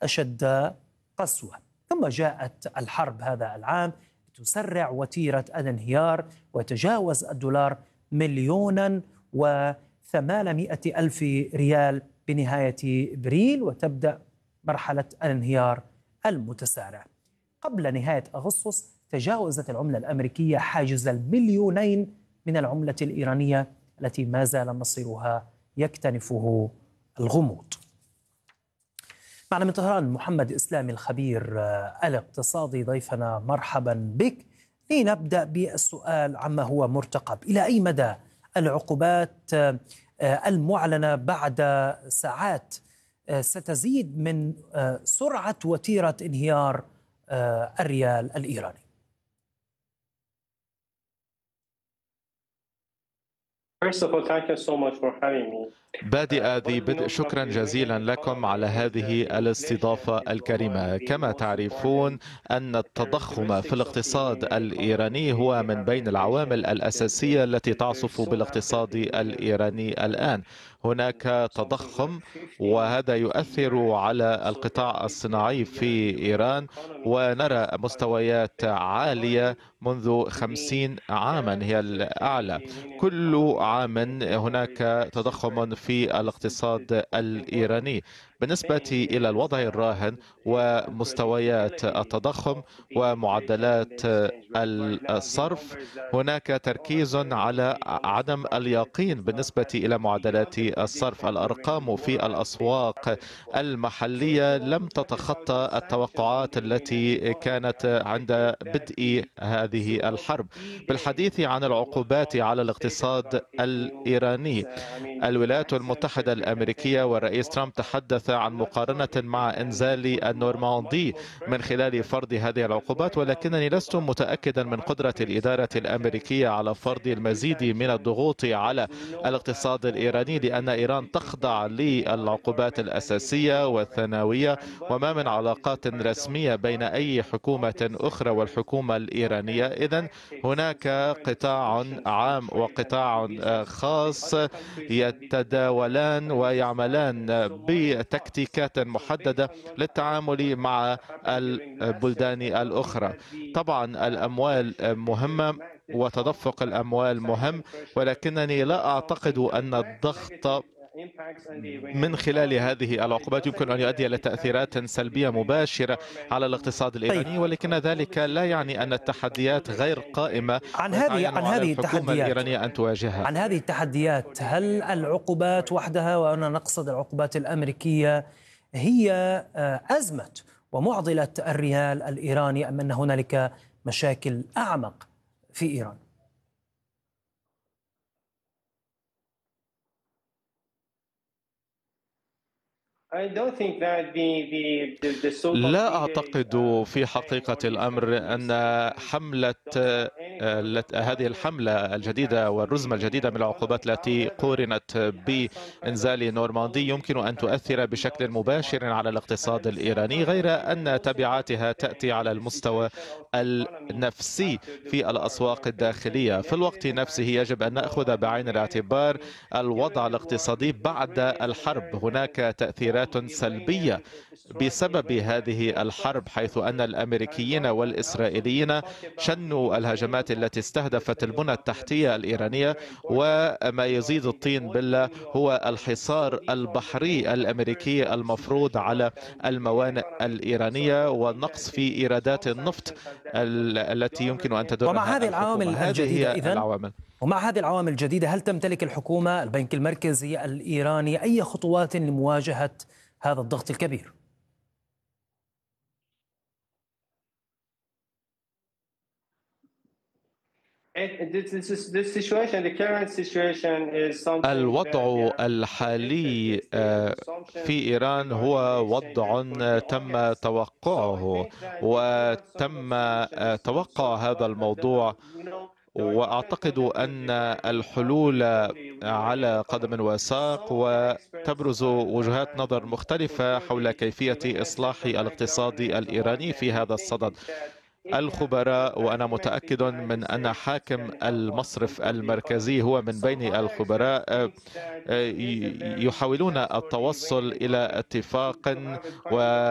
أشد قسوة. ثم جاءت الحرب هذا العام تسرع وتيرة الانهيار، وتجاوز الدولار 1,800,000 ريال بنهاية إبريل، وتبدأ مرحلة الانهيار المتسارع. قبل نهاية أغسطس تجاوزت العملة الأمريكية حاجز ال2,000,000 من العملة الإيرانية التي ما زال مصيرها يكتنفه الغموض. معنا من طهران محمد إسلامي الخبير الاقتصادي ضيفنا، مرحبا بك. لنبدأ بالسؤال عما هو مرتقب: إلى أي مدى العقوبات المعلنة بعد ساعات ستزيد من سرعة وتيرة انهيار الريال الإيراني؟ بادئ ذي بدء، شكرا جزيلا لكم على هذه الاستضافة الكريمة. كما تعرفون أن التضخم في الاقتصاد الإيراني هو من بين العوامل الأساسية التي تعصف بالاقتصاد الإيراني الآن. هناك تضخم، وهذا يؤثر على القطاع الصناعي في إيران، ونرى مستويات عالية منذ 50 عاما، هي الأعلى. كل عام هناك تضخم في الاقتصاد الإيراني. بالنسبة إلى الوضع الراهن ومستويات التضخم ومعدلات الصرف، هناك تركيز على عدم اليقين بالنسبة إلى معدلات الصرف. الأرقام في الأسواق المحلية لم تتخطى التوقعات التي كانت عند بدء هذه الحرب. بالحديث عن العقوبات على الاقتصاد الإيراني، الولايات المتحدة الأمريكية والرئيس ترامب تحدث عن مقارنة مع إنزال النورماندي من خلال فرض هذه العقوبات، ولكنني لست متأكدا من قدرة الإدارة الأمريكية على فرض المزيد من الضغوط على الاقتصاد الإيراني، لأن إيران تخضع للعقوبات الأساسية والثانوية، وما من علاقات رسمية بين أي حكومة أخرى والحكومة الإيرانية. إذن هناك قطاع عام وقطاع خاص يتداولان ويعملان بتكتيكات محددة للتعامل مع البلدان الأخرى. طبعا الأموال مهمة وتدفق الأموال مهم، ولكنني لا أعتقد أن الضغط من خلال هذه العقوبات يمكن أن يؤدي إلى تأثيرات سلبية مباشرة على الاقتصاد الإيراني. ولكن ذلك لا يعني أن التحديات غير قائمة عن هذه الحكومة الإيرانية أن تواجهها. عن هذه التحديات، هل العقوبات وحدها، وأنا نقصد العقوبات الأمريكية، هي أزمة ومعضلة الريال الإيراني، أم أن هنالك مشاكل أعمق في إيران؟ لا أعتقد في حقيقة الأمر أن هذه الحملة الجديدة والرزمة الجديدة من العقوبات التي قورنت بإنزال نورماندي يمكن أن تؤثر بشكل مباشر على الاقتصاد الإيراني، غير أن تبعاتها تأتي على المستوى النفسي في الأسواق الداخلية. في الوقت نفسه يجب أن نأخذ بعين الاعتبار الوضع الاقتصادي بعد الحرب. هناك تأثيرات سلبية بسبب هذه الحرب، حيث أن الأمريكيين والإسرائيليين شنوا الهجمات التي استهدفت البنى التحتية الإيرانية. وما يزيد الطين بلة هو الحصار البحري الأمريكي المفروض على الموانئ الإيرانية، والنقص في إيرادات النفط التي يمكن أن تدرها ومع هذه العوامل الجديدة ومع هذه العوامل الجديدة، هل تمتلك الحكومة، البنك المركزي الإيراني، أي خطوات لمواجهة هذا الضغط الكبير؟ الوضع الحالي في إيران هو وضع تم توقعه، وتم توقع هذا الموضوع، وأعتقد أن الحلول على قدم وساق، وتبرز وجهات نظر مختلفة حول كيفية إصلاح الاقتصاد الإيراني في هذا الصدد. الخبراء، وأنا متأكد من أن حاكم المصرف المركزي هو من بين الخبراء، يحاولون التوصل إلى اتفاق